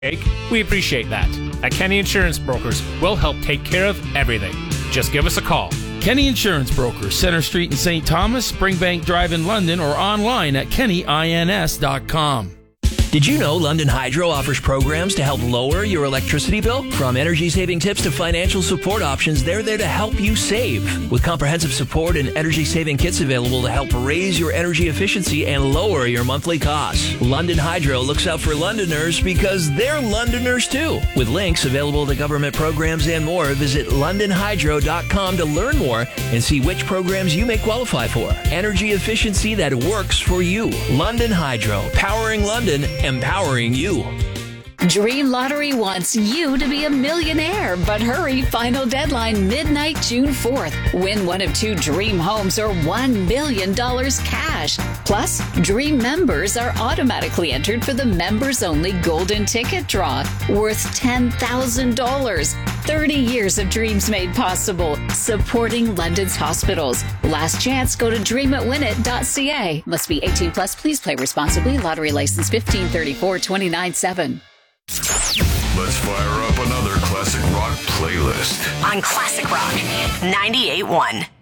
We appreciate that. At Kenny Insurance Brokers, we'll help take care of everything. Just give us a call. Kenny Insurance Brokers, Center Street in St. Thomas, Springbank Drive in London, or online at kennyins.com. Did you know London Hydro offers programs to help lower your electricity bill? From energy-saving tips to financial support options, they're there to help you save. With comprehensive support and energy-saving kits available to help raise your energy efficiency and lower your monthly costs. London Hydro looks out for Londoners because they're Londoners too. With links available to government programs and more, visit londonhydro.com to learn more and see which programs you may qualify for. Energy efficiency that works for you. London Hydro, powering London, empowering you. Dream Lottery wants you to be a millionaire, but hurry, final deadline midnight June 4th. Win one of 2 dream homes or $1 million cash. Plus, Dream members are automatically entered for the members-only golden ticket draw worth $10,000. 30 years of dreams made possible, supporting London's hospitals. Last chance, go to dreamitwinit.ca. Must be 18 plus. Please play responsibly. Lottery license 1534-297. Let's fire up another classic rock playlist on Classic Rock 98.1.